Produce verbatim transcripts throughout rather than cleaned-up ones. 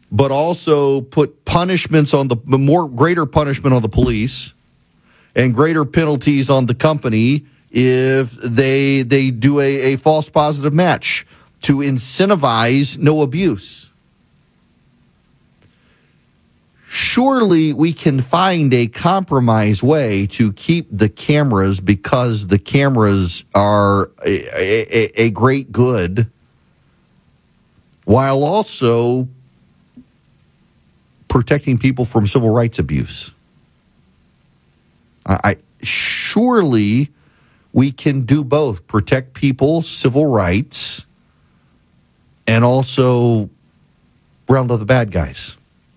but also put punishments on the more greater punishment on the police and greater penalties on the company if they they do a, a false positive match to incentivize no abuse. Surely we can find a compromise way to keep the cameras because the cameras are a, a, a great good while also protecting people from civil rights abuse. I, I surely we can do both, protect people's civil rights and also round up the bad guys.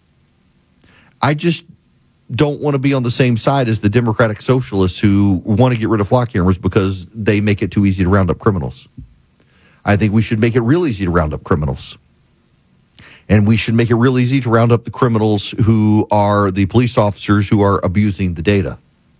I just don't want to be on the same side as the Democratic Socialists who want to get rid of flock cameras because they make it too easy to round up criminals. I think we should make it real easy to round up criminals. And we should make it real easy to round up the criminals who are the police officers who are abusing the data.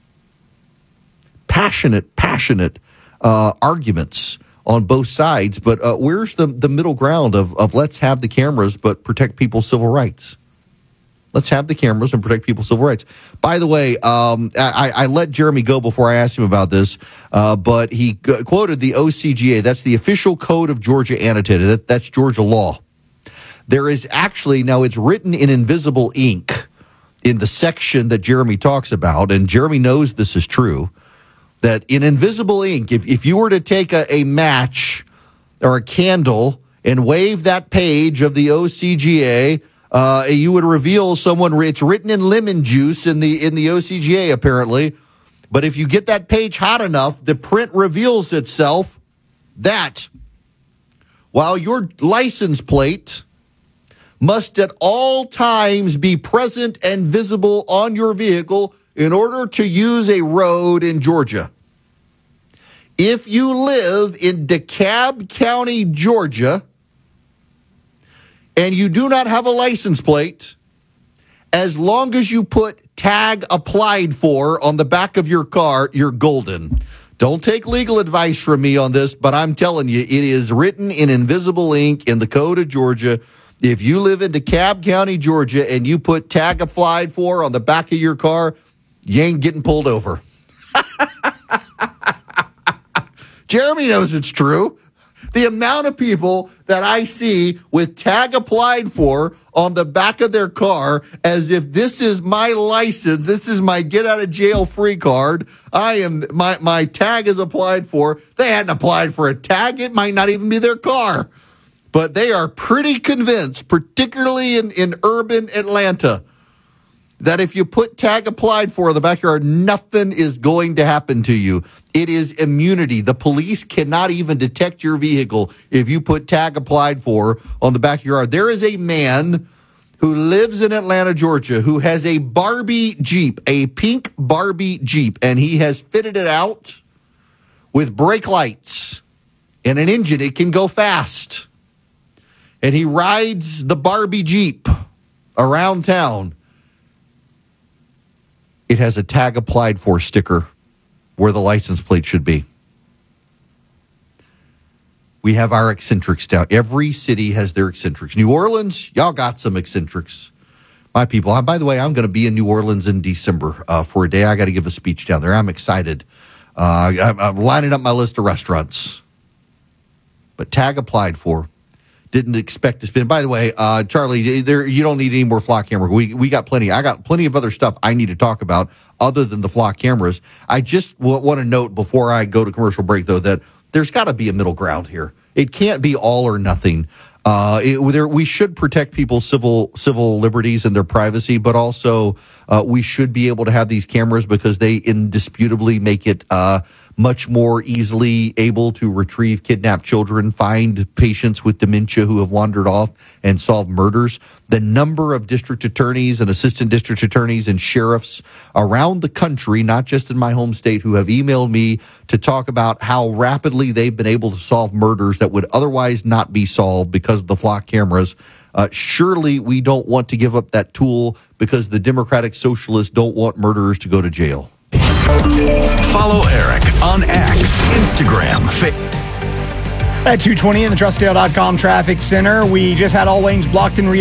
Passionate, passionate uh, arguments on both sides, but uh, where's the, the middle ground of, of let's have the cameras but protect people's civil rights? Let's have the cameras and protect people's civil rights. By the way, um, I, I let Jeremy go before I asked him about this, uh, but he g- quoted the O C G A. That's the official code of Georgia annotated. That, that's Georgia law. There is actually, now it's written in invisible ink in the section that Jeremy talks about, and Jeremy knows this is true, that in invisible ink, if, if you were to take a, a match or a candle and wave that page of the O C G A, Uh, you would reveal someone. It's written in lemon juice in the in the O C G A apparently, but if you get that page hot enough, the print reveals itself that while your license plate must at all times be present and visible on your vehicle in order to use a road in Georgia. If you live in DeKalb County, Georgia, and you do not have a license plate, as long as you put tag applied for on the back of your car, you're golden. Don't take legal advice from me on this, but I'm telling you, it is written in invisible ink in the code of Georgia. If you live in DeKalb County, Georgia, and you put tag applied for on the back of your car, you ain't getting pulled over. Jeremy knows it's true. The amount of people that I see with tag applied for on the back of their car as if this is my license, this is my get out of jail free card. I am my my tag is applied for. They hadn't applied for a tag. It might not even be their car. But they are pretty convinced, particularly in, in urban Atlanta, that if you put tag applied for in the backyard, nothing is going to happen to you. It is immunity. The police cannot even detect your vehicle if you put tag applied for on the back of your yard. There is a man who lives in Atlanta, Georgia, who has a Barbie Jeep, a pink Barbie Jeep, and he has fitted it out with brake lights and an engine. It can go fast. And he rides the Barbie Jeep around town. It has a tag applied for sticker where the license plate should be. We have our eccentrics down. Every city has their eccentrics. New Orleans, y'all got some eccentrics. My people, by the way, I'm going to be in New Orleans in December uh, for a day. I got to give a speech down there. I'm excited. Uh, I'm, I'm lining up my list of restaurants. But tag applied for. Didn't expect to spend. By the way, uh, Charlie, there you don't need any more flock camera. We we got plenty. I got plenty of other stuff I need to talk about other than the flock cameras. I just w- want to note before I go to commercial break, though, that there's got to be a middle ground here. It can't be all or nothing. Uh, it, there, we should protect people's civil civil liberties and their privacy, but also uh, we should be able to have these cameras because they indisputably make it uh, much more easily able to retrieve kidnapped children, find patients with dementia who have wandered off, and solve murders. The number of district attorneys and assistant district attorneys and sheriffs around the country, not just in my home state, who have emailed me to talk about how rapidly they've been able to solve murders that would otherwise not be solved because of the flock cameras. Uh, surely we don't want to give up that tool because the Democratic Socialists don't want murderers to go to jail. Follow Eric on X, Instagram, Facebook. At two twenty in the Trustdale dot com traffic center, we just had all lanes blocked in Rio.